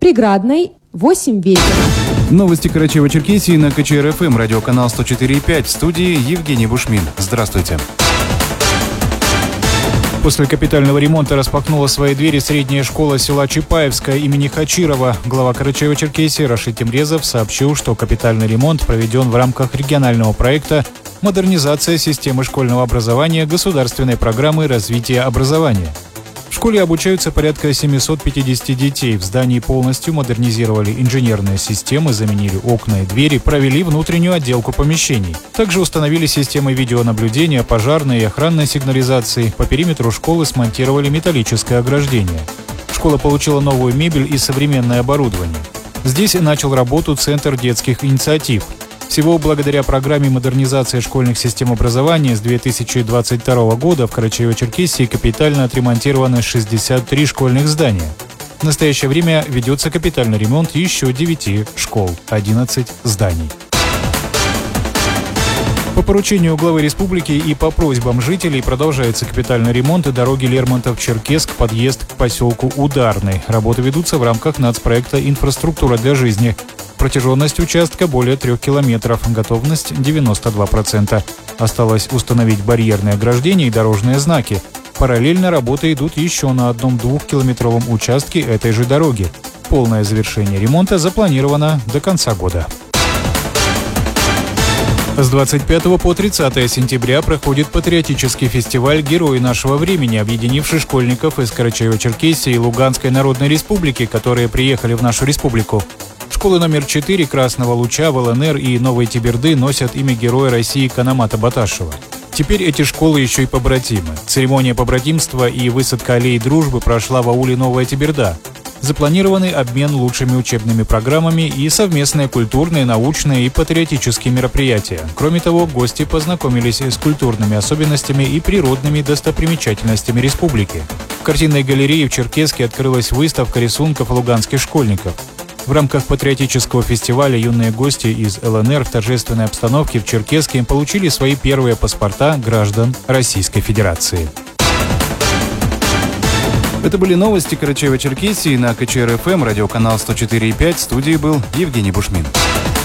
Преградной 8 вечера. Новости Карачаево-Черкесии на КЧР-ФМ, радиоканал 104,5. В студии Евгений Бушмин. Здравствуйте. После капитального ремонта распахнула свои двери средняя школа села Чапаевская имени Хачирова. Глава Карачаево-Черкесии Рашид Темрезов сообщил, что капитальный ремонт проведен в рамках регионального проекта «Модернизация системы школьного образования государственной программы развития образования». В школе обучаются порядка 750 детей. В здании полностью модернизировали инженерные системы, заменили окна и двери, провели внутреннюю отделку помещений. Также установили системы видеонаблюдения, пожарной и охранной сигнализации. По периметру школы смонтировали металлическое ограждение. Школа получила новую мебель и современное оборудование. Здесь начал работу Центр детских инициатив. Всего благодаря программе модернизации школьных систем образования с 2022 года в Карачаево-Черкесии капитально отремонтированы 63 школьных здания. В настоящее время ведется капитальный ремонт еще 9 школ, 11 зданий. По поручению главы республики и по просьбам жителей продолжается капитальный ремонт дороги Лермонтов-Черкесск, подъезд к поселку Ударный. Работы ведутся в рамках нацпроекта «Инфраструктура для жизни». Протяженность участка более 3 километров, готовность 92%. Осталось установить барьерные ограждения и дорожные знаки. Параллельно работы идут еще на одном 2-километровом участке этой же дороги. Полное завершение ремонта запланировано до конца года. С 25 по 30 сентября проходит патриотический фестиваль «Герои нашего времени», объединивший школьников из Карачаево-Черкесии и Луганской Народной Республики, которые приехали в нашу республику. Школы номер 4 Красного Луча, ЛНР и Новой Теберды носят имя Героя России Канамата Баташева. Теперь эти школы еще и побратимы. Церемония побратимства и высадка аллеи дружбы прошла в ауле Новая Теберда. Запланированы обмен лучшими учебными программами и совместные культурные, научные и патриотические мероприятия. Кроме того, гости познакомились с культурными особенностями и природными достопримечательностями республики. В картинной галерее в Черкесске открылась выставка рисунков луганских школьников. В рамках патриотического фестиваля юные гости из ЛНР в торжественной обстановке в Черкесске получили свои первые паспорта граждан Российской Федерации. Это были новости Карачаево-Черкесии на КЧР-ФМ, радиоканал 104,5. В студии был Евгений Бушмин.